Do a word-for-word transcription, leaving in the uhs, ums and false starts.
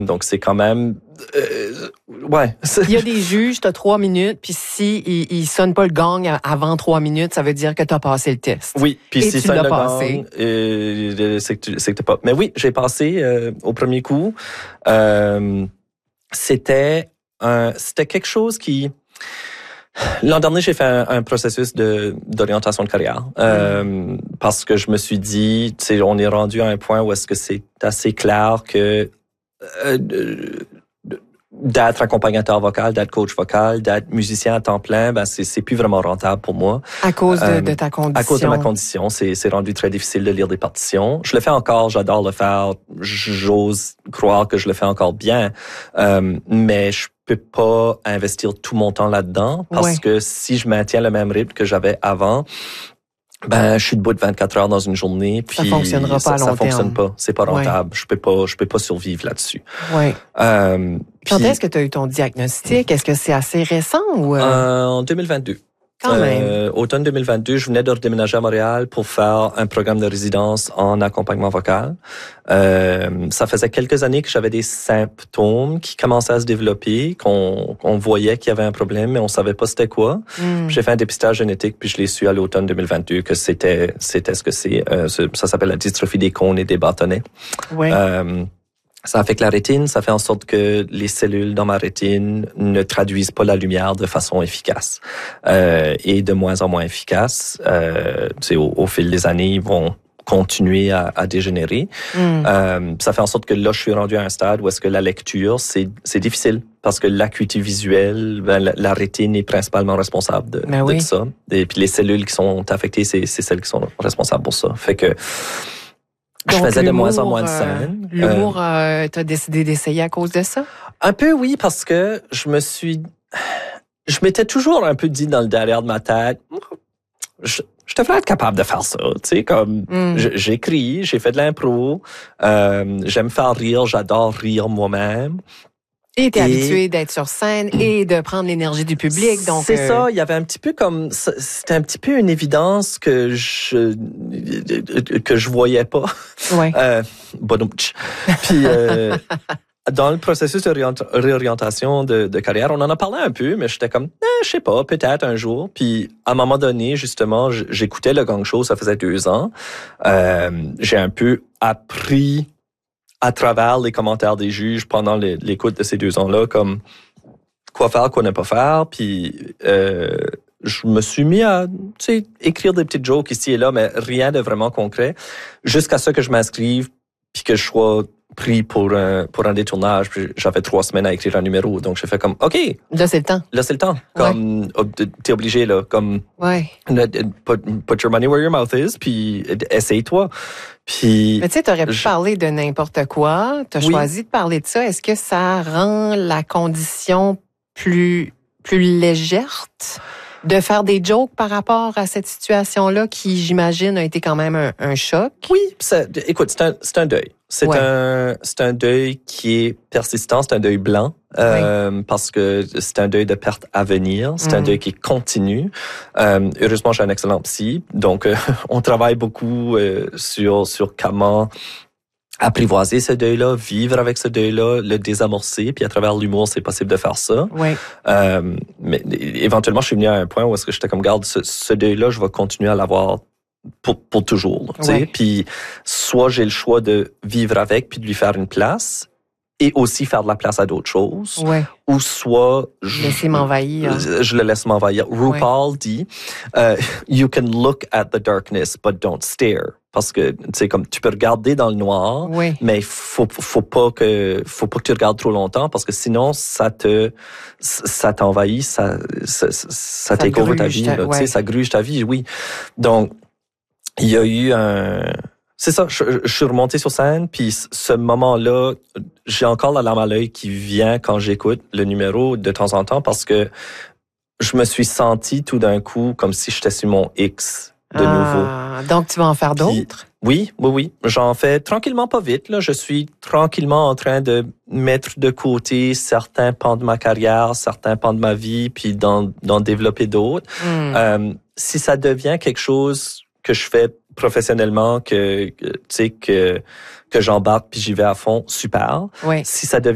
Donc, c'est quand même... Euh, ouais. Il y a des juges, tu as trois minutes, puis si ils, ils sonnent pas le gong avant trois minutes, ça veut dire que tu as passé le test. Oui, puis si tu sonne l'as le passé. gong, euh, c'est que tu c'est que t'as pas... Mais oui, j'ai passé euh, au premier coup. Euh, c'était, un, c'était quelque chose qui... L'an dernier, j'ai fait un, un processus de d'orientation de carrière euh, mm. parce que je me suis dit, tu sais, on est rendu à un point où est-ce que c'est assez clair que euh, d'être accompagnateur vocal, d'être coach vocal, d'être musicien à temps plein, ben c'est c'est plus vraiment rentable pour moi. À cause de, euh, de ta condition. À cause de ma condition, c'est c'est rendu très difficile de lire des partitions. Je le fais encore, j'adore le faire, j'ose croire que je le fais encore bien, euh, mais je peux pas investir tout mon temps là-dedans parce ouais. que si je maintiens le même rythme que j'avais avant, ben je suis debout de vingt-quatre heures dans une journée, puis ça fonctionnera ça, pas à long ça fonctionne terme. pas, c'est pas rentable. Ouais. Je peux pas, je peux pas survivre là-dessus. Ouais. Euh, Quand puis, est-ce que tu as eu ton diagnostic? Est-ce que c'est assez récent ou euh... Euh, en deux mille vingt-deux. Quand même. Euh, automne deux mille vingt-deux, je venais de redéménager à Montréal pour faire un programme de résidence en accompagnement vocal. Euh, ça faisait quelques années que j'avais des symptômes qui commençaient à se développer, qu'on, qu'on voyait qu'il y avait un problème, mais on savait pas c'était quoi. Mm. J'ai fait un dépistage génétique, puis je l'ai su à l'automne deux mille vingt-deux que c'était c'était ce que c'est. Euh, ça s'appelle la dystrophie des cônes et des bâtonnets. Ouais. Euh, Ça affecte la rétine, ça fait en sorte que les cellules dans ma rétine ne traduisent pas la lumière de façon efficace euh, et de moins en moins efficace. Euh, c'est au, au fil des années, ils vont continuer à, à dégénérer. Mm. Euh, ça fait en sorte que là, je suis rendu à un stade où est-ce que la lecture, c'est, c'est difficile parce que l'acuité visuelle, ben, la, la rétine est principalement responsable de, ben oui. de ça. Et puis les cellules qui sont affectées, c'est, c'est celles qui sont responsables pour ça. Fait que je Donc, faisais de moins en moins de scènes. Euh, l'humour, euh, t'as décidé d'essayer à cause de ça? Un peu, oui, parce que je me suis... Je m'étais toujours un peu dit dans le derrière de ma tête, je, je devrais être capable de faire ça, tu sais, comme mm. j'écris, j'ai fait de l'impro, euh, j'aime faire rire, j'adore rire moi-même. Et t'es et... habitué d'être sur scène et de prendre l'énergie du public, donc... C'est euh... ça, il y avait un petit peu comme... C'était un petit peu une évidence que je que je voyais pas. Ouais. Euh, Puis... Euh, dans le processus de réorientation de, de carrière, on en a parlé un peu, mais j'étais comme, eh, je sais pas, peut-être un jour. Puis à un moment donné, justement, j'écoutais le Gong Show, ça faisait deux ans. Euh, j'ai un peu appris à travers les commentaires des juges pendant les, l'écoute de ces deux ans-là, comme quoi faire, quoi ne pas faire. Puis euh, je me suis mis à, tu sais, écrire des petites jokes ici et là, mais rien de vraiment concret, jusqu'à ce que je m'inscrive puis que je sois pris pour un, pour un détournage. Puis j'avais trois semaines à écrire un numéro. Donc, j'ai fait comme, OK. Là, c'est le temps. Là, c'est le temps. Comme, ouais. T'es obligé, là. Comme, ouais. put, put your money where your mouth is, puis essaye-toi. Puis. Mais tu sais, t'aurais pu je... parler de n'importe quoi. T'as oui. choisi de parler de ça. Est-ce que ça rend la condition plus, plus légère? De faire des jokes par rapport à cette situation-là qui, j'imagine, a été quand même un, un choc? Oui, ça, écoute, c'est un, c'est un deuil. C'est, ouais. un, c'est un deuil qui est persistant, c'est un deuil blanc, euh, oui. parce que c'est un deuil de perte à venir, c'est mmh. un deuil qui continue. Euh, heureusement, j'ai un excellent psy, donc euh, on travaille beaucoup euh, sur, sur comment apprivoiser ce deuil-là, vivre avec ce deuil-là, le désamorcer, puis à travers l'humour, c'est possible de faire ça. Oui. Euh, mais éventuellement, je suis venu à un point où est-ce que j'étais comme, garde, ce, ce deuil-là, je vais continuer à l'avoir pour, pour toujours. Tu sais, puis soit j'ai le choix de vivre avec, puis de lui faire une place, et aussi faire de la place à d'autres choses. Ouais. Ou soit... Je, Laisser m'envahir. Je, je le laisse m'envahir. RuPaul ouais. dit, uh, you can look at the darkness, but don't stare. Parce que, tu sais, comme, tu peux regarder dans le noir, oui. mais faut, faut pas que, faut pas que tu regardes trop longtemps, parce que sinon, ça te, ça t'envahit, ça, ça, ça, ça t'écouvre ta vie, là, ouais. tu sais, ça gruge ta vie, oui. Donc, il y a eu un, c'est ça, je, je suis remonté sur scène, puis ce moment-là, j'ai encore la larme à l'œil qui vient quand j'écoute le numéro de temps en temps, parce que je me suis senti tout d'un coup comme si j'étais sur mon X de ah, nouveau. Donc, tu vas en faire d'autres? Oui, oui, oui. J'en fais tranquillement, pas vite. Là, je suis tranquillement en train de mettre de côté certains pans de ma carrière, certains pans de ma vie, puis d'en, d'en développer d'autres. Mm. Euh, si ça devient quelque chose que je fais professionnellement, que, que tu sais que que j'embarque puis j'y vais à fond, super. Oui. Si ça devient